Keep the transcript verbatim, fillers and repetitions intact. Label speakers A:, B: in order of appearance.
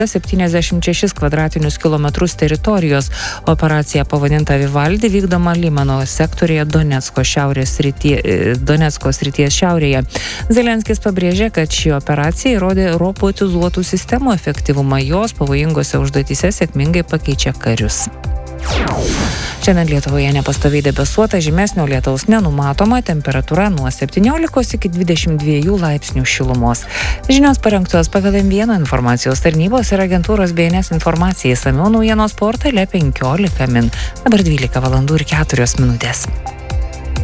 A: septyniasdešimt šešis kvadratinius kilometrus teritorijos. Operacija pavadinta Vivaldi vykdoma Limano sektorėje Donecko, šiaurės srityje, Donecko srities šiaurėje. Zelenskis pabrėžė, kad ši operacija įrodė robotizuotų sistemų efektyvumą, jos pavojingose užduotyse sėkmingai pakeičia karius. Šiandien Lietuvoje nepastoviai debesuota, žymesnio lietaus nenumatoma, temperatūra nuo septyniolikos iki dvidešimt dviejų laipsnių šilumos. Žinios parengtos pagal M vienas informacijos tarnybos ir agentūros B N S informacijai, išsamiau naujienos portale penkiolika min. Dabar dvylika valandų ir keturios minutės.